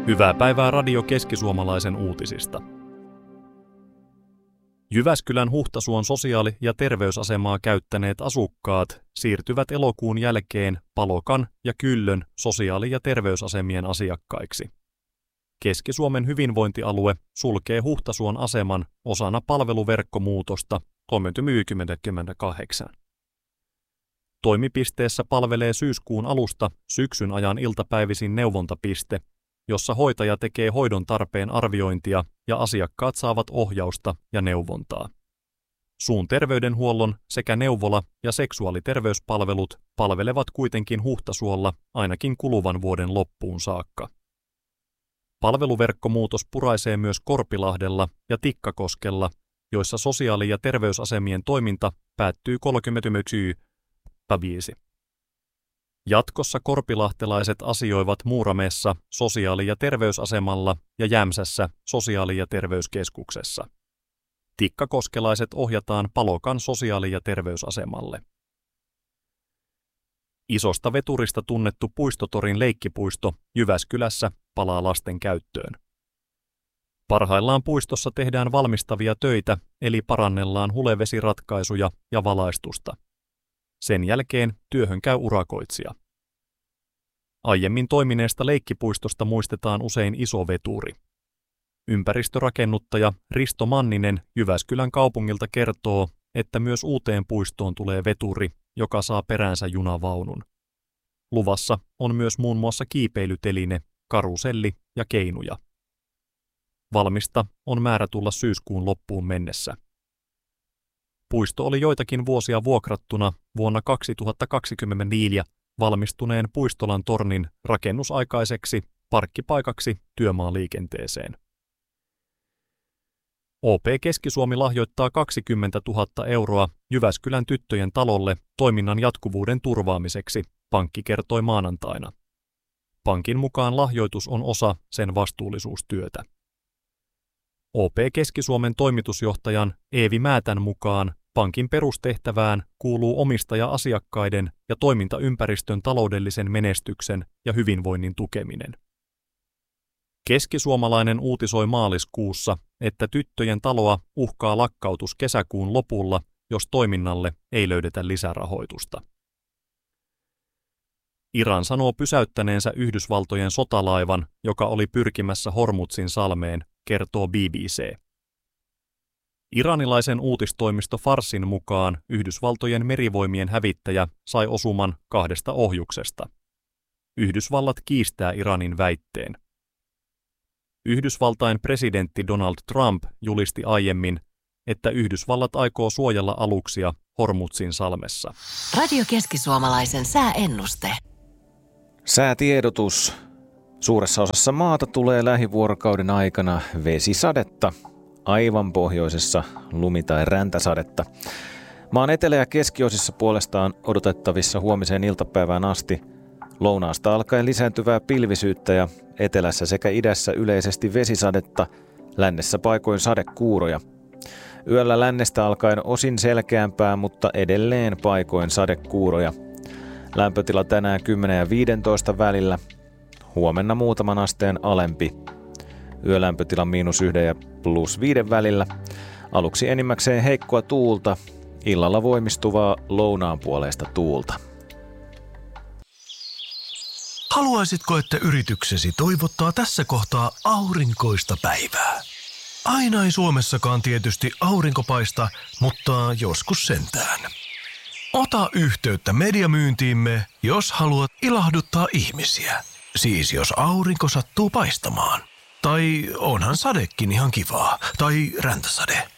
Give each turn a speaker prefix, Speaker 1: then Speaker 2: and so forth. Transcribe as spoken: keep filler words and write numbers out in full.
Speaker 1: Hyvää päivää Radio Keski-Suomalaisen uutisista. Jyväskylän Huhtasuon sosiaali- ja terveysasemaa käyttäneet asukkaat siirtyvät elokuun jälkeen Palokan ja Kyllön sosiaali- ja terveysasemien asiakkaiksi. Keski-Suomen hyvinvointialue sulkee Huhtasuon aseman osana palveluverkkomuutosta kolmekymmentäkahdeksan. Toimipisteessä palvelee syyskuun alusta syksyn ajan iltapäivisin neuvontapiste, jossa hoitaja tekee hoidon tarpeen arviointia ja asiakkaat saavat ohjausta ja neuvontaa. Suun terveydenhuollon sekä neuvola- ja seksuaaliterveyspalvelut palvelevat kuitenkin Huhtasuolla ainakin kuluvan vuoden loppuun saakka. Palveluverkkomuutos puraisee myös Korpilahdella ja Tikkakoskella, joissa sosiaali- ja terveysasemien toiminta päättyy kolmekymmentäyksi viisi. Jatkossa korpilahtelaiset asioivat Muuramessa sosiaali- ja terveysasemalla ja Jämsässä sosiaali- ja terveyskeskuksessa. Tikkakoskelaiset ohjataan Palokan sosiaali- ja terveysasemalle. Isosta veturista tunnettu Puistotorin leikkipuisto Jyväskylässä palaa lasten käyttöön. Parhaillaan puistossa tehdään valmistavia töitä, eli parannellaan hulevesiratkaisuja ja valaistusta. Sen jälkeen työhön käy urakoitsija. Aiemmin toimineesta leikkipuistosta muistetaan usein iso veturi. Ympäristörakennuttaja Risto Manninen Jyväskylän kaupungilta kertoo, että myös uuteen puistoon tulee veturi, joka saa peräänsä junavaunun. Luvassa on myös muun muassa kiipeilyteline, karuselli ja keinuja. Valmista on määrä tulla syyskuun loppuun mennessä. Puisto oli joitakin vuosia vuokrattuna vuonna kaksituhattakaksikymmentäneljä valmistuneen Puistolan tornin rakennusaikaiseksi parkkipaikaksi työmaaliikenteeseen. O P Keski-Suomi lahjoittaa kaksikymmentätuhatta euroa Jyväskylän tyttöjen talolle toiminnan jatkuvuuden turvaamiseksi, pankki kertoi maanantaina. Pankin mukaan lahjoitus on osa sen vastuullisuustyötä. O P Keski-Suomen toimitusjohtajan Eevi Määtän mukaan pankin perustehtävään kuuluu omistaja-asiakkaiden ja toimintaympäristön taloudellisen menestyksen ja hyvinvoinnin tukeminen. Keskisuomalainen uutisoi maaliskuussa, että tyttöjen taloa uhkaa lakkautus kesäkuun lopulla, jos toiminnalle ei löydetä lisärahoitusta. Iran sanoo pysäyttäneensä Yhdysvaltojen sotalaivan, joka oli pyrkimässä Hormuzin salmeen, kertoo B B C. Iranilaisen uutistoimisto Farsin mukaan Yhdysvaltojen merivoimien hävittäjä sai osuman kahdesta ohjuksesta. Yhdysvallat kiistää Iranin väitteen. Yhdysvaltain presidentti Donald Trump julisti aiemmin, että Yhdysvallat aikoo suojella aluksia Hormuzin salmessa.
Speaker 2: Radio Keski-Suomalaisen sääennuste.
Speaker 3: Säätiedotus. Suuressa osassa maata tulee lähivuorokauden aikana vesisadetta. Aivan pohjoisessa lumi- tai räntäsadetta. Maan etelä- ja keskiosissa puolestaan odotettavissa huomiseen iltapäivään asti lounaasta alkaen lisääntyvää pilvisyyttä ja etelässä sekä idässä yleisesti vesisadetta, lännessä paikoin sadekuuroja. Yöllä lännestä alkaen osin selkeämpää, mutta edelleen paikoin sadekuuroja. Lämpötila tänään kymmenen ja viisitoista välillä, huomenna muutaman asteen alempi. Yölämpötila miinus yhden ja plus viiden välillä. Aluksi enimmäkseen heikkoa tuulta, illalla voimistuvaa lounaanpuoleista tuulta.
Speaker 4: Haluaisitko, että yrityksesi toivottaa tässä kohtaa aurinkoista päivää? Aina ei Suomessakaan tietysti aurinko paista, mutta joskus sentään. Ota yhteyttä mediamyyntiimme, jos haluat ilahduttaa ihmisiä. Siis jos aurinko sattuu paistamaan. Tai onhan sadekin ihan kivaa. Tai räntäsade.